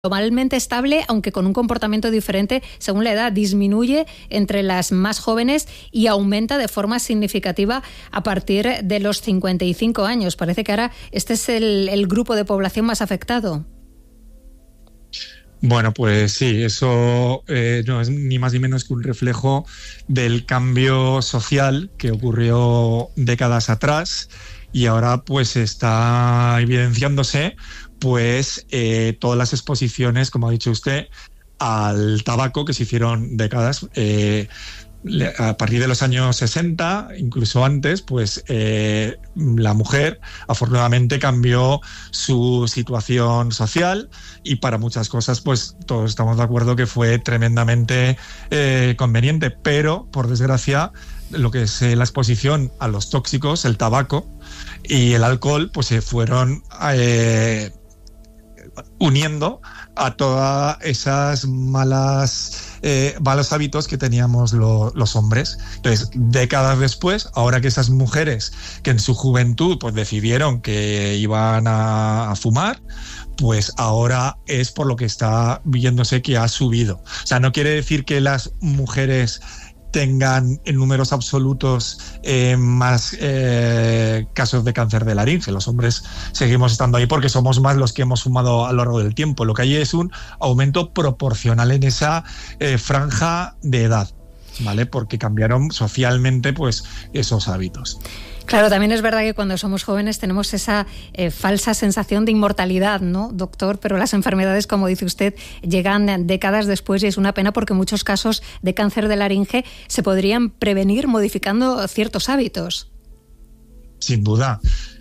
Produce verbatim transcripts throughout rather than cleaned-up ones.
globalmente estable, aunque con un comportamiento diferente según la edad. Disminuye entre las más jóvenes y aumenta de forma significativa a partir de los cincuenta y cinco años. Parece que ahora este es el, el grupo de población más afectado. Bueno, pues sí, eso eh, no es ni más ni menos que un reflejo del cambio social que ocurrió décadas atrás y ahora pues está evidenciándose pues eh, todas las exposiciones, como ha dicho usted, al tabaco que se hicieron décadas eh, a partir de los años sesenta, incluso antes, pues eh, la mujer afortunadamente cambió su situación social y para muchas cosas pues todos estamos de acuerdo que fue tremendamente eh, conveniente, pero por desgracia lo que es eh, la exposición a los tóxicos, el tabaco y el alcohol, pues se fueron eh, uniendo a todas esas malas eh, malos hábitos que teníamos lo, los hombres. Entonces, décadas después, ahora que esas mujeres que en su juventud pues decidieron que iban a, a fumar, pues ahora es por lo que está viéndose que ha subido. O sea, no quiere decir que las mujeres tengan en números absolutos eh, más eh, casos de cáncer de laringe. Los hombres seguimos estando ahí porque somos más los que hemos fumado a lo largo del tiempo. Lo que hay es un aumento proporcional en esa eh, franja de edad, ¿vale? Porque cambiaron socialmente pues esos hábitos. Claro, también es verdad que cuando somos jóvenes tenemos esa eh, falsa sensación de inmortalidad, ¿no, doctor? Pero las enfermedades, como dice usted, llegan décadas después y es una pena porque muchos casos de cáncer de laringe se podrían prevenir modificando ciertos hábitos. Sin duda.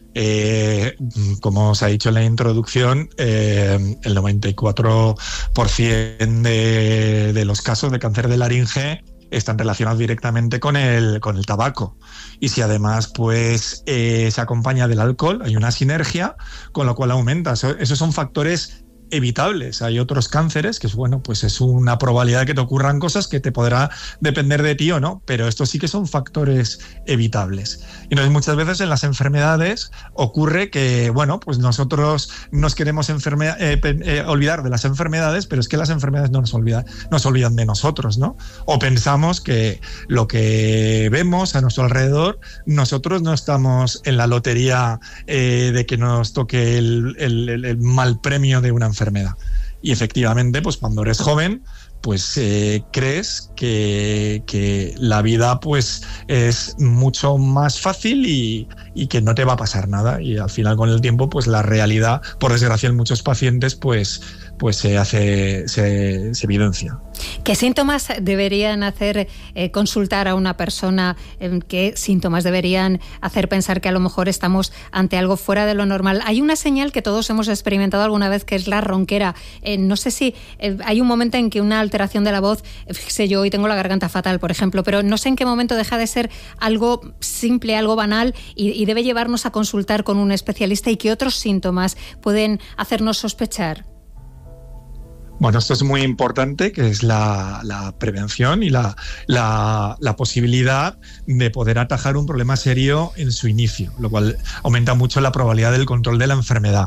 Eh, como os ha dicho en la introducción, eh, el noventa y cuatro por ciento de, de los casos de cáncer de laringe están relacionados directamente con el, con el tabaco. Y si además pues eh, se acompaña del alcohol, hay una sinergia, con lo cual aumenta. Eso, esos son factores evitables. Hay otros cánceres que, bueno, pues es una probabilidad de que te ocurran cosas que te podrá depender de ti o no, pero estos sí que son factores evitables. Y entonces muchas veces en las enfermedades ocurre que, bueno, pues nosotros nos queremos enferme- eh, eh, olvidar de las enfermedades, pero es que las enfermedades no nos olvidan, nos olvidan de nosotros, ¿no? O pensamos que lo que vemos a nuestro alrededor, nosotros no estamos en la lotería eh, de que nos toque el, el, el, el mal premio de una enfermedad. enfermedad. Y efectivamente, pues cuando eres joven, pues eh, crees que, que la vida pues es mucho más fácil y, y que no te va a pasar nada. Y al final, con el tiempo, pues la realidad, por desgracia en muchos pacientes, pues, pues se hace, se, se evidencia. ¿Qué síntomas deberían hacer eh, consultar a una persona? Eh, ¿Qué síntomas deberían hacer pensar que a lo mejor estamos ante algo fuera de lo normal? Hay una señal que todos hemos experimentado alguna vez, que es la ronquera. Eh, no sé si eh, hay un momento en que una alteración de la voz, fíjese, yo hoy tengo la garganta fatal, por ejemplo, pero no sé en qué momento deja de ser algo simple, algo banal y, y debe llevarnos a consultar con un especialista, y qué otros síntomas pueden hacernos sospechar. Bueno, esto es muy importante, que es la, la prevención y la, la, la posibilidad de poder atajar un problema serio en su inicio, lo cual aumenta mucho la probabilidad del control de la enfermedad.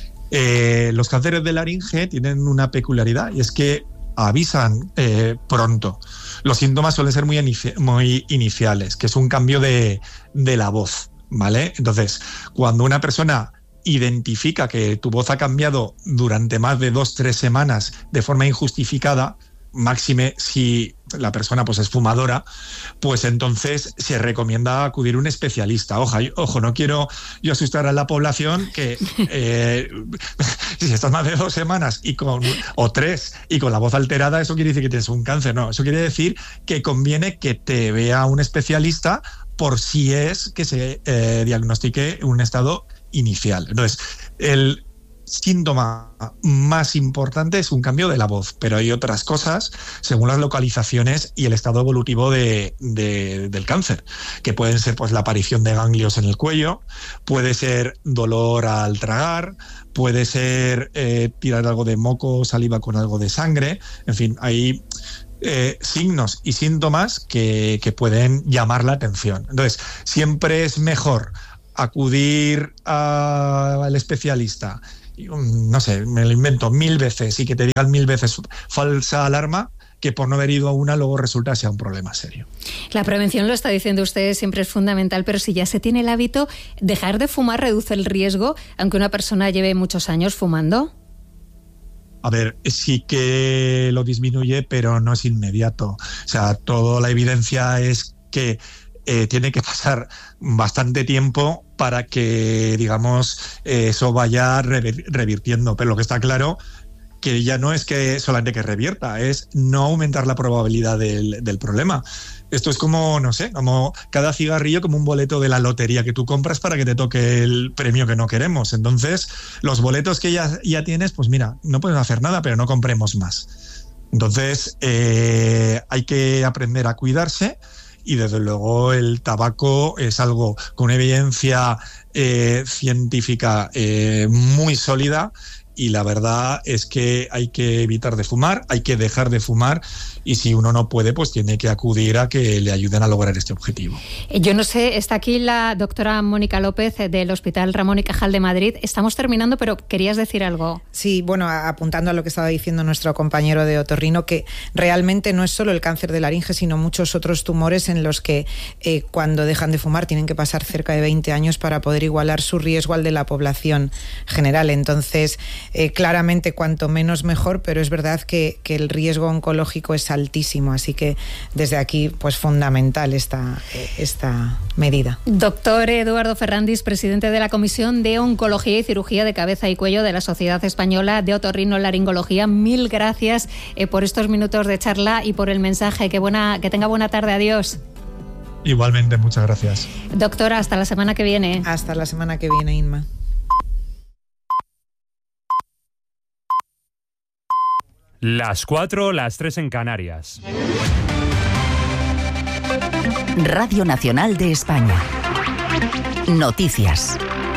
Eh, los cánceres de laringe tienen una peculiaridad, y es que avisan eh, pronto. Los síntomas suelen ser muy, inici- muy iniciales, que es un cambio de, de la voz, ¿vale? Entonces, cuando una persona identifica que tu voz ha cambiado durante más de dos, tres semanas de forma injustificada, máxime si la persona pues es fumadora, pues entonces se recomienda acudir a un especialista. Ojo, ojo, no quiero yo asustar a la población que eh, si estás más de dos semanas y con, o tres y con la voz alterada, eso quiere decir que tienes un cáncer. No, eso quiere decir que conviene que te vea un especialista por si es que se eh, diagnostique un estado inicial. Entonces, el síntoma más importante es un cambio de la voz, pero hay otras cosas según las localizaciones y el estado evolutivo de, de, del cáncer, que pueden ser pues la aparición de ganglios en el cuello, puede ser dolor al tragar, puede ser eh, tirar algo de moco, saliva con algo de sangre, en fin, hay Eh, signos y síntomas que, que pueden llamar la atención. Entonces, siempre es mejor acudir a, al especialista no sé, me lo invento mil veces y que te digan mil veces falsa alarma, que por no haber ido a una luego resulta sea un problema serio. La prevención, lo está diciendo usted, siempre es fundamental, pero si ya se tiene el hábito, ¿dejar de fumar reduce el riesgo, aunque una persona lleve muchos años fumando? A ver, sí que lo disminuye, pero no es inmediato. O sea, toda la evidencia es que eh, tiene que pasar bastante tiempo para que, digamos, eh, eso vaya revir- revirtiendo. Pero lo que está claro que ya no es que solamente que revierta, es no aumentar la probabilidad del, del problema. Esto es como, no sé, como cada cigarrillo como un boleto de la lotería que tú compras para que te toque el premio que no queremos. Entonces, los boletos que ya, ya tienes, pues mira, no puedes hacer nada, pero no compremos más. Entonces, eh, hay que aprender a cuidarse y desde luego el tabaco es algo con una evidencia eh, científica eh, muy sólida. Y la verdad es que hay que evitar de fumar, hay que dejar de fumar y si uno no puede, pues tiene que acudir a que le ayuden a lograr este objetivo. Yo no sé, está aquí la doctora Mónica López del Hospital Ramón y Cajal de Madrid. Estamos terminando, pero querías decir algo. Sí, bueno, apuntando a lo que estaba diciendo nuestro compañero de otorrino, que realmente no es solo el cáncer de laringe, sino muchos otros tumores en los que eh, cuando dejan de fumar tienen que pasar cerca de veinte años para poder igualar su riesgo al de la población general. Entonces, Eh, claramente cuanto menos mejor, pero es verdad que, que el riesgo oncológico es altísimo, así que desde aquí pues fundamental esta, esta medida. Doctor Eduardo Ferrandis, presidente de la Comisión de Oncología y Cirugía de Cabeza y Cuello de la Sociedad Española de Otorrinolaringología, mil gracias eh, por estos minutos de charla y por el mensaje. Que, buena, que tenga buena tarde, adiós. Igualmente, muchas gracias. Doctora, hasta la semana que viene. Hasta la semana que viene, Inma. Las cuatro, las tres en Canarias. Radio Nacional de España. Noticias.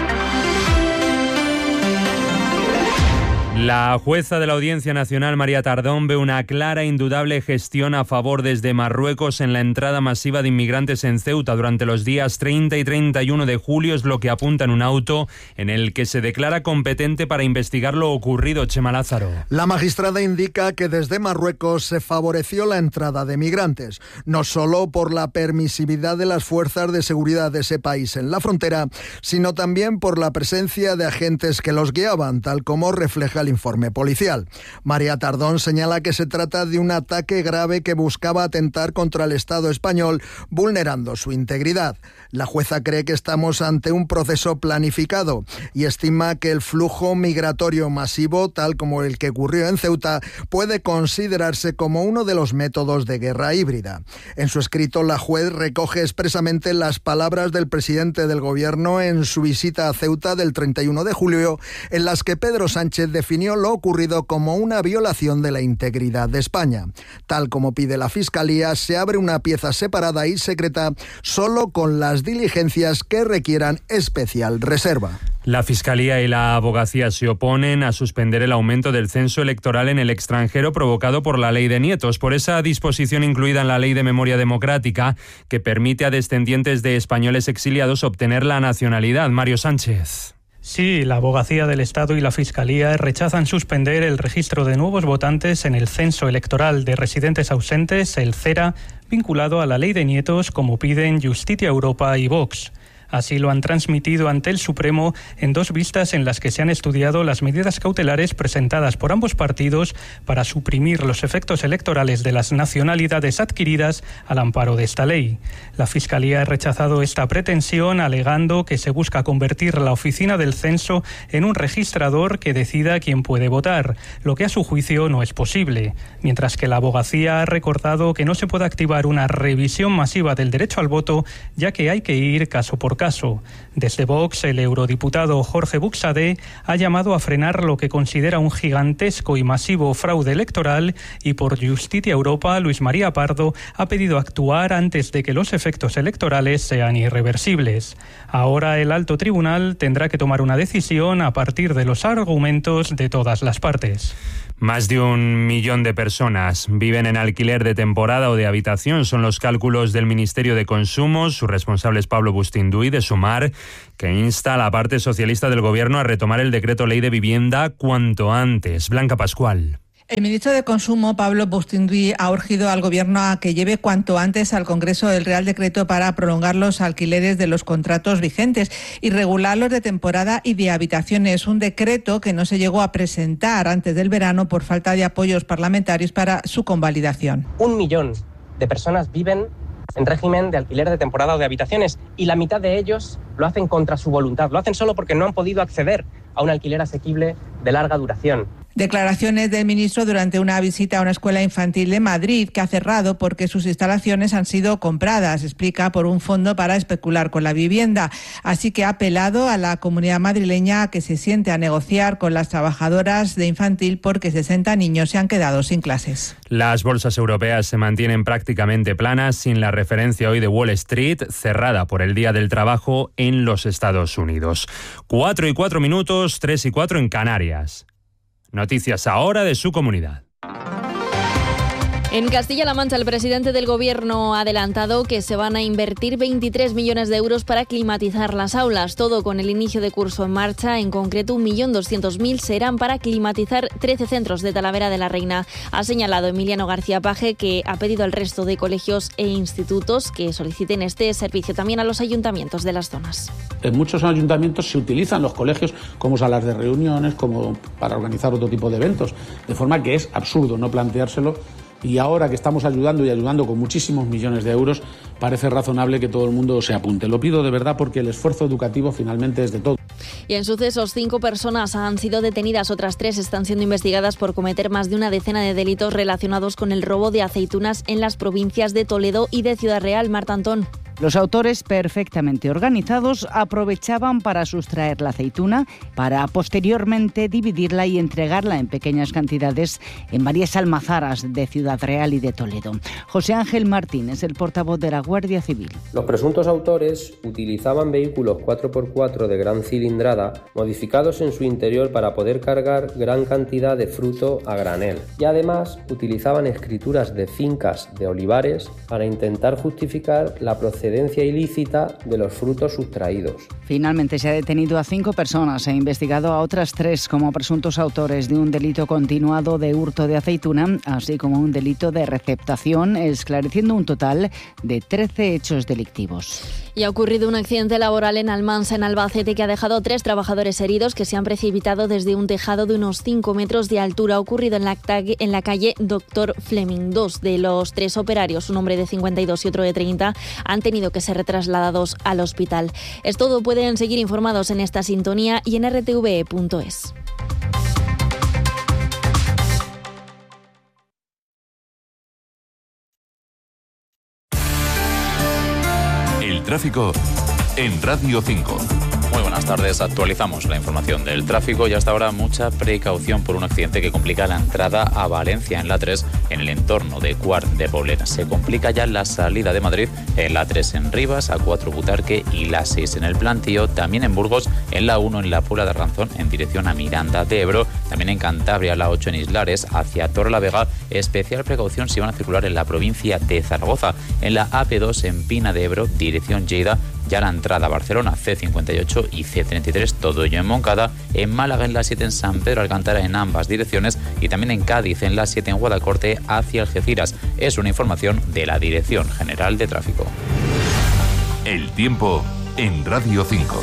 La jueza de la Audiencia Nacional, María Tardón, ve una clara e indudable gestión a favor desde Marruecos en la entrada masiva de inmigrantes en Ceuta durante los días treinta y treinta y uno de julio, es lo que apunta en un auto en el que se declara competente para investigar lo ocurrido. Chema Lázaro. La magistrada indica que desde Marruecos se favoreció la entrada de migrantes, no solo por la permisividad de las fuerzas de seguridad de ese país en la frontera, sino también por la presencia de agentes que los guiaban, tal como refleja el informe policial. María Tardón señala que se trata de un ataque grave que buscaba atentar contra el Estado español, vulnerando su integridad. La jueza cree que estamos ante un proceso planificado y estima que el flujo migratorio masivo, tal como el que ocurrió en Ceuta, puede considerarse como uno de los métodos de guerra híbrida. En su escrito, la juez recoge expresamente las palabras del presidente del Gobierno en su visita a Ceuta del treinta y uno de julio, en las que Pedro Sánchez definió lo ocurrido como una violación de la integridad de España. Tal como pide la Fiscalía, se abre una pieza separada y secreta solo con las diligencias que requieran especial reserva. La Fiscalía y la Abogacía se oponen a suspender el aumento del censo electoral en el extranjero provocado por la Ley de Nietos, por esa disposición incluida en la Ley de Memoria Democrática que permite a descendientes de españoles exiliados obtener la nacionalidad. Mario Sánchez. Sí, la Abogacía del Estado y la Fiscalía rechazan suspender el registro de nuevos votantes en el censo electoral de residentes ausentes, el CERA, vinculado a la Ley de Nietos, como piden Justitia Europa y Vox. Así lo han transmitido ante el Supremo en dos vistas en las que se han estudiado las medidas cautelares presentadas por ambos partidos para suprimir los efectos electorales de las nacionalidades adquiridas al amparo de esta ley. La Fiscalía ha rechazado esta pretensión, alegando que se busca convertir la oficina del censo en un registrador que decida quién puede votar, lo que a su juicio no es posible, mientras que la Abogacía ha recordado que no se puede activar una revisión masiva del derecho al voto, ya que hay que ir caso por caso. Desde Vox, el eurodiputado Jorge Buxadé ha llamado a frenar lo que considera un gigantesco y masivo fraude electoral y por Justitia Europa, Luis María Pardo ha pedido actuar antes de que los efectos electorales sean irreversibles. Ahora el alto tribunal tendrá que tomar una decisión a partir de los argumentos de todas las partes. Más de un millón de personas viven en alquiler de temporada o de habitación. Son los cálculos del Ministerio de Consumo. Su responsable es Pablo Bustinduy, de Sumar, que insta a la parte socialista del Gobierno a retomar el decreto ley de vivienda cuanto antes. Blanca Pascual. El ministro de Consumo, Pablo Bustinduy, ha urgido al Gobierno a que lleve cuanto antes al Congreso el Real Decreto para prolongar los alquileres de los contratos vigentes y regular los de temporada y de habitaciones. Un decreto que no se llegó a presentar antes del verano por falta de apoyos parlamentarios para su convalidación. Un millón de personas viven en régimen de alquiler de temporada o de habitaciones y la mitad de ellos lo hacen contra su voluntad. Lo hacen solo porque no han podido acceder a un alquiler asequible de larga duración. Declaraciones del ministro durante una visita a una escuela infantil de Madrid que ha cerrado porque sus instalaciones han sido compradas, explica, por un fondo para especular con la vivienda. Así que ha apelado a la comunidad madrileña a que se siente a negociar con las trabajadoras de infantil porque sesenta niños se han quedado sin clases. Las bolsas europeas se mantienen prácticamente planas, sin la referencia hoy de Wall Street, cerrada por el Día del Trabajo en los Estados Unidos. Cuatro y cuatro minutos, tres y cuatro en Canarias. Noticias ahora de su comunidad. En Castilla-La Mancha, el presidente del Gobierno ha adelantado que se van a invertir veintitrés millones de euros para climatizar las aulas. Todo con el inicio de curso en marcha. En concreto, un millón doscientos mil serán para climatizar trece centros de Talavera de la Reina. Ha señalado Emiliano García Paje que ha pedido al resto de colegios e institutos que soliciten este servicio también a los ayuntamientos de las zonas. En muchos ayuntamientos se utilizan los colegios como salas de reuniones, como para organizar otro tipo de eventos, de forma que es absurdo no planteárselo. Y ahora que estamos ayudando y ayudando con muchísimos millones de euros, parece razonable que todo el mundo se apunte. Lo pido de verdad porque el esfuerzo educativo finalmente es de todos. Y en sucesos, cinco personas han sido detenidas, otras tres están siendo investigadas por cometer más de una decena de delitos relacionados con el robo de aceitunas en las provincias de Toledo y de Ciudad Real. Marta Antón. Los autores, perfectamente organizados, aprovechaban para sustraer la aceituna, para posteriormente dividirla y entregarla en pequeñas cantidades en varias almazaras de Ciudad Real y de Toledo. José Ángel Martín es el portavoz de la Guardia Civil. Los presuntos autores utilizaban vehículos cuatro por cuatro de gran cilindrada, modificados en su interior para poder cargar gran cantidad de fruto a granel. Y además utilizaban escrituras de fincas de olivares para intentar justificar la procedencia ilícita de los frutos sustraídos. Finalmente se ha detenido a cinco personas e investigado a otras tres como presuntos autores de un delito continuado de hurto de aceituna, así como un delito de receptación, esclareciendo un total de trece hechos delictivos. Y ha ocurrido un accidente laboral en Almansa, en Albacete, que ha dejado tres trabajadores heridos que se han precipitado desde un tejado de unos cinco metros de altura. Ha ocurrido en la, en la calle Doctor Fleming. Dos de los tres operarios, un hombre de cincuenta y dos y otro de treinta, han tenido que ser retrasladados al hospital. Es todo, pueden seguir informados en esta sintonía y en r t v e punto es. El tráfico en Radio cinco. Muy buenas tardes, actualizamos la información del tráfico y hasta ahora mucha precaución por un accidente que complica la entrada a Valencia en la tres en el entorno de Cuart de Poblet. Se complica ya la salida de Madrid en la tres en Rivas, A cuatro Butarque y la seis en el Plantío, también en Burgos, en la uno en la Puebla de Arlanzón en dirección a Miranda de Ebro, también en Cantabria la ocho en Islares hacia Torrelavega. Especial precaución si van a circular en la provincia de Zaragoza, en la A P dos en Pina de Ebro, dirección Lleida, ya la entrada a Barcelona, C cincuenta y ocho y C treinta y tres, todo ello en Moncada, en Málaga en la siete en San Pedro Alcántara en ambas direcciones y también en Cádiz en la siete en Guadacorte hacia Algeciras. Es una información de la Dirección General de Tráfico. El tiempo en Radio cinco.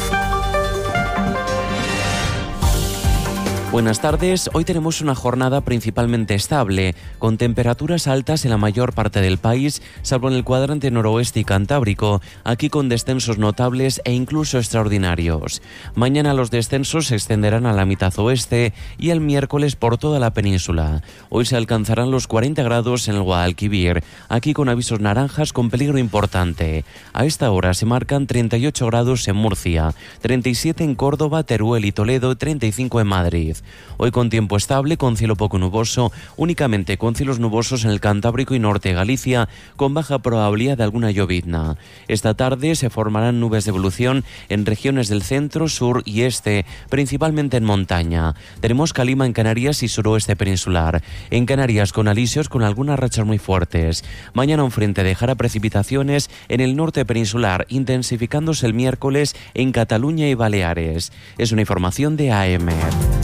Buenas tardes, hoy tenemos una jornada principalmente estable, con temperaturas altas en la mayor parte del país, salvo en el cuadrante noroeste y cantábrico, aquí con descensos notables e incluso extraordinarios. Mañana los descensos se extenderán a la mitad oeste y el miércoles por toda la península. Hoy se alcanzarán los cuarenta grados en el Guadalquivir, aquí con avisos naranjas con peligro importante. A esta hora se marcan treinta y ocho grados en Murcia, treinta y siete en Córdoba, Teruel y Toledo, treinta y cinco en Madrid. Hoy con tiempo estable, con cielo poco nuboso, únicamente con cielos nubosos en el Cantábrico y norte de Galicia, con baja probabilidad de alguna llovizna. Esta tarde se formarán nubes de evolución en regiones del centro, sur y este, principalmente en montaña. Tenemos calima en Canarias y suroeste peninsular. En Canarias con alisios con algunas rachas muy fuertes. Mañana un frente dejará precipitaciones en el norte peninsular, intensificándose el miércoles en Cataluña y Baleares. Es una información de A M.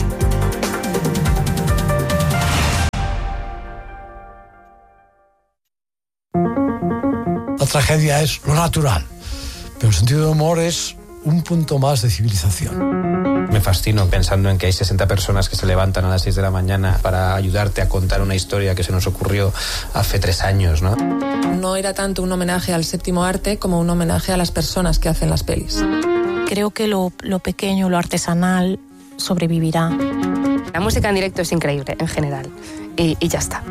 La tragedia es lo natural, pero el sentido del humor es un punto más de civilización. Me fascino pensando en que hay sesenta personas que se levantan a las seis de la mañana para ayudarte a contar una historia que se nos ocurrió hace tres años, ¿no? No era tanto un homenaje al séptimo arte como un homenaje a las personas que hacen las pelis. Creo que lo, lo pequeño, lo artesanal, sobrevivirá. La música en directo es increíble, en general, y, y ya está.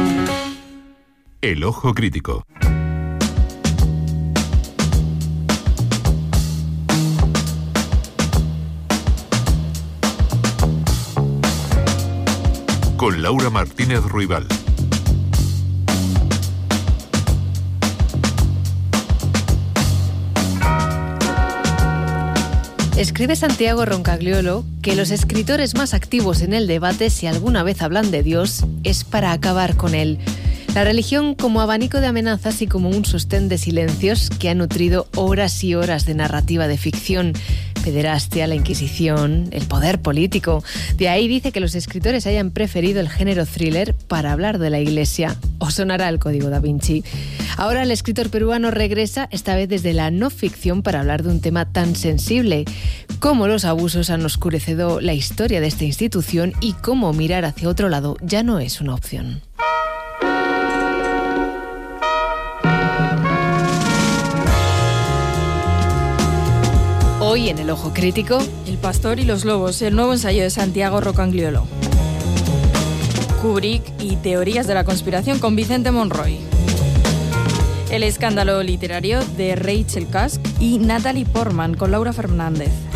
El Ojo Crítico. Con Laura Martínez Ruibal. Escribe Santiago Roncagliolo que los escritores más activos en el debate, si alguna vez hablan de Dios, es para acabar con él. La religión como abanico de amenazas y como un sostén de silencios que ha nutrido horas y horas de narrativa de ficción. Pederastia, la Inquisición, el poder político. De ahí dice que los escritores hayan preferido el género thriller para hablar de la Iglesia. O sonará el Código Da Vinci. Ahora el escritor peruano regresa, esta vez desde la no ficción, para hablar de un tema tan sensible. Cómo los abusos han oscurecido la historia de esta institución y cómo mirar hacia otro lado ya no es una opción. Hoy en El Ojo Crítico, El pastor y los lobos, el nuevo ensayo de Santiago Roncagliolo. Kubrick y teorías de la conspiración con Vicente Monroy. El escándalo literario de Rachel Cusk y Natalie Portman con Laura Fernández.